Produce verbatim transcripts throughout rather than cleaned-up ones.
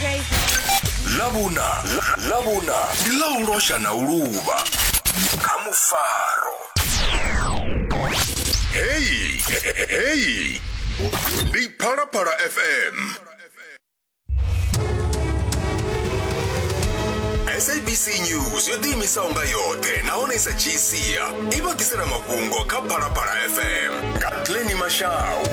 Labuna, labuna, dilawulosha na uluba. Kamufaro. Hey, hey, Big Para Para F M. S A B C News yotimisa unga yote naonesa chisia iba kisera makungo ka Para Para F M Katleni Mashao.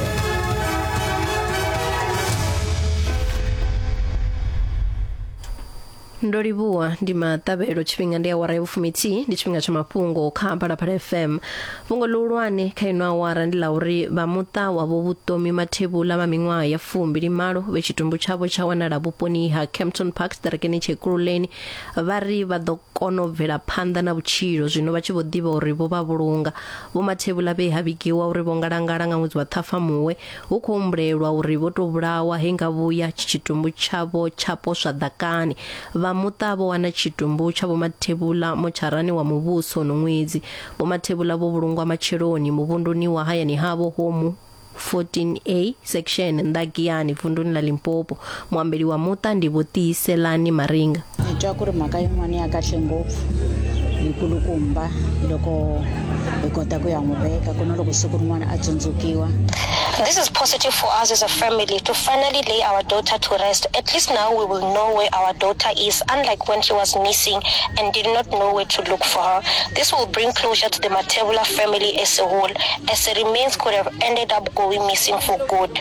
Ndoribuwa ndi matabero chipinga ndi awara yofumiti ndi chipinga cha mapungo kha Para Para F M. Fungo lulwane khaino awara ndi lauri bamuta wabo butomi mathebula mamingwa ya fumbi limalo bechitumbu chabo cha wanala buponi ha Kempton Park tarakeni chekuleni vari vadokono vela phanda na buchiro zwino vha tshi vho ḓivha uri vho ba bulunga vho mathebula be habikiwa uri vho ngalangala nga ṅwedzi wa Ṱhafamuhwe hu khou humbulelwa uri vho to vhulawa henga vhuya tshitumbu chabo chapo swa ḓakani muta vo wana chitumbu cha vo mathebula mocharani wa muvhuso no ṅwedzi vo mathebula vo vhulungwa macheloni muvhunduni wa hayani havo homu fourteen A section Ndagiyani vunduni la Limpopo. Muambeli wa muta ndi vo Tiyiselani Maringa. Twa ku ri mhaka yin'wana ya kahle ngopfu yikulukumba loko hi kota ku ya n'wi veka ku na loko siku rin'wana a tsundzukiwa. This is positive for us as a family to finally lay our daughter to rest. At least now we will know where our daughter is, unlike when she was missing and did not know where to look for her. This will bring closure to the Mathebula family as a whole, as the remains could have ended up going missing for good.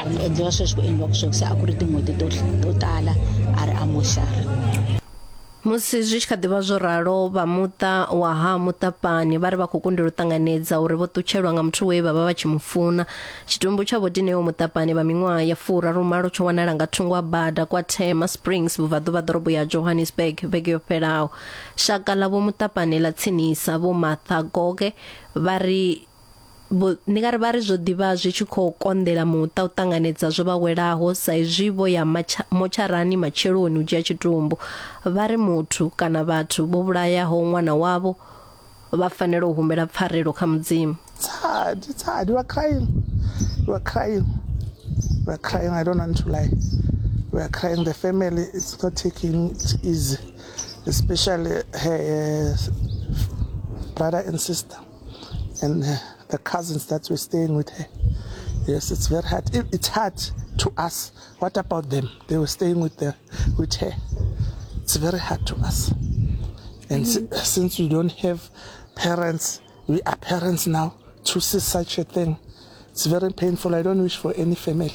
Musi zwi tshi kha ḓivha zwo ralo vha muta wa ha Mutapani vha ri vha khou kundela u ṱanganedza uri vho ṱutshelwa nga muthu we vha vha vha tshi mufuna. Tshitumbu tsha vho Dineo Mutapani vha miṅwaha ya fura rumalo tsho wanala nga thungo wa bada kwa Tema Springs vhuvhaḓu vha ḓorobo ya Johannesburg vhege yo fhelaho. Shaka ḽa vho Mutapani ḽa tsinisa vho Martha Goge vha ri ni nga ri vha ri zwo ḓivha zwi tshi khou konḓela muta u ṱanganedza zwo vha welaho sa izwi vho ya mocharani macheloni u dzhia tshitumbu vha ri muthu kana vhathu vho vhulayaho ṅwana wavho vha fanela u humbela pfarelo kha mudzimu. It's hard, it's hard. We are crying. We are crying. We are crying. I don't want to lie. We are crying. The family is not taking it easy, especially her brother and sister and uh, the cousins that were staying with her. Yes, it's very hard. It, it's hard to us. What about them? They were staying with the, with her. It's very hard to us. And mm-hmm. s- since we don't have parents, we are parents now, to see such a thing, it's very painful. I don't wish for any family.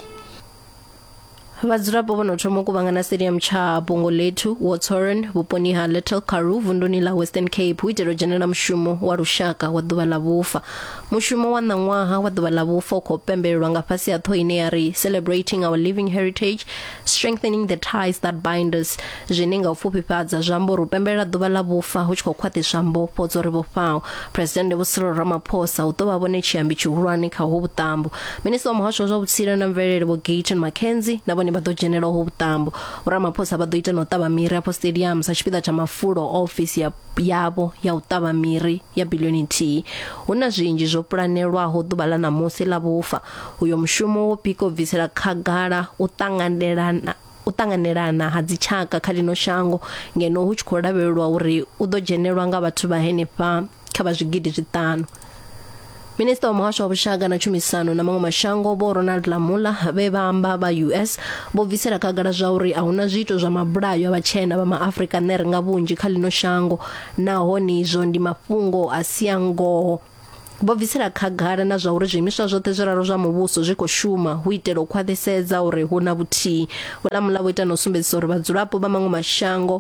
Vadzulapo vho no thoma u kuvhangana stadium cha Bongo Lethu Watsoren vhuponi ha Little Karoo vunduni la Western Cape hu itela u dzhenela mushumo wa lushaka wa ḓuvha ḽa vhufa. Mushumo wa ṋaṅwaha wa ḓuvha ḽa vhufa u khou pembelelwa nga fhasi ha ṱho ine ya ri Celebrating Our Living Heritage, Strengthening the Ties That Bind Us, zwine nga u pfufhifhadza zwi amba uri u pembelela ḓuvha ḽa vhufa hu tshi khou khwaṱhiswa mbofho dzo ri vhofhaho. President Vho Cyril Ramaphosa u ḓo vha vhone tshiambi tshihulwane kha hovhu vhuṱambo. Minista wa muhasho wa zwa vhutsila na mvelele Vho Gayton Mackenzie na vhone vha ḓo dzhenela ho vhuṱambo. Ramaphosa vha ḓo ita na u ṱavha miri afho stadium sa tshipiḓa tsha mafulo office ya yavho ya u ṱavha miri ya bilioni nthihi. Hu na zwinzhi zwo pulanelwaho ḓuvha ḽa ṋamusi ḽa vhufa. Uyo mushumo wo pika u bvisela khagala u ṱanganelana u ṱanganelana ha dzitshaka kha ḽino shango ngeno hu tshi khou lavhelelwa uri u ḓo dzhenelwa nga vhathu vha henefha kha vha zwigidi zwiṱanu. Minista wa muhasho wa vhushaka na tshumisano na maṅwe mashango Vho Ronald Lamula vhe vha amba vha U S vho bvisela khagala zwa uri a huna zwiito zwa mabulayo a vhatshena vha maAfrika ṋe ri nga vhunzhi kha ḽino shango nahone izwo ndi mafhungo a si a ngoho. Vho bvisela khagala na zwa uri zwiimiswa zwoṱhe zwi ralo zwa muvhuso zwi khou shuma hu itela u khwaṱhisedza uri hu na vhuthihi. Vho Lamula vho ita na u sumbedzisa uri vhadzulapo vha maṅwe mashango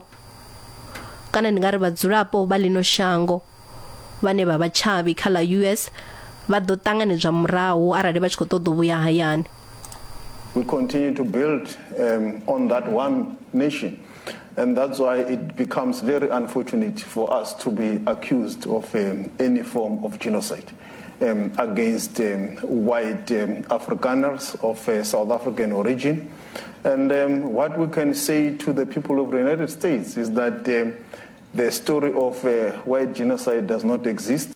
kana ndi nga ri vhadzulapo vha ḽino shango vhane vha vha tshavhi kha ḽa U S vha ḓo ṱanganedzwa murahu arali vha tshi khou ṱoḓa u vhuya hayani. We continue to build um, on that one nation, and that's why it becomes very unfortunate for us to be accused of um, any form of genocide um, against um, white um, Afrikaners of uh, South African origin. And um, what we can say to the people of the United States is that um, the story of uh, white genocide does not exist.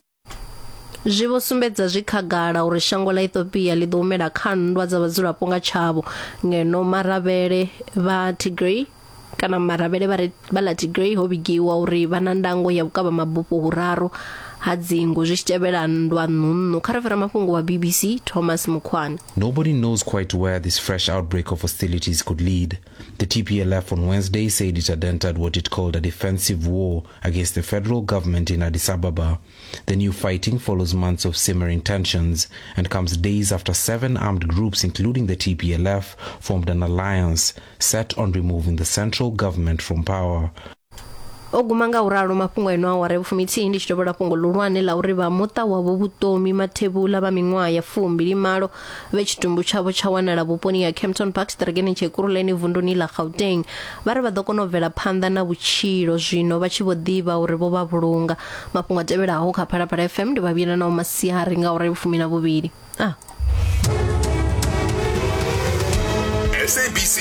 Zwi vho sumbedza zwi khagala uri shango ḽa Ethiopia ḽi ḓo humela kha nndwa dza vhadzulapo nga tshavho ngeno maravhele vha Tigray kana maravhele vha vha la Tigray ho vhigiwa uri vha na ndango ya vhukavha mabufho huraru hadzingo zwi tshitevhela ndwa nunnu kha revera mafhungo wa B B C Thomas Mukhwana. Nobody knows quite where this fresh outbreak of hostilities could lead. The T P L F on Wednesday said it had entered what it called a defensive war against the federal government in Addis Ababa. The new fighting follows months of simmering tensions and comes days after seven armed groups, including the T P L F, formed an alliance set on removing the central government from power. Ogumanga uralo mafhungo eno aware vufumithini ndi chitobela fhungo lulwane la uri vha muta wavho vhutomi mathebula vha miṅwaha ya fumbili malo vhe tshitumbu tshavho tsha wanala vhuponi ya Kempton Park Stergeni Tshekuruleni vunduni la Gauteng vha ri vha ḓo kona u bvela phanḓa na vhutshilo zwino vha tshi vho ḓivha uri vho vha vhulunga. Mafhungo a tevhelaho kha Phalaphala F M ndi vhavhila na masiari nga uri vhufumi na vhuvhili. ah S A B C